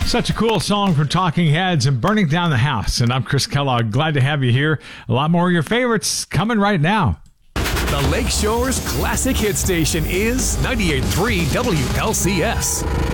Such a cool song from Talking Heads and Burning Down the House. And I'm Chris Kellogg. Glad to have you here. A lot more of your favorites coming right now. The Lakeshore's classic hit station is 98.3 WLCS.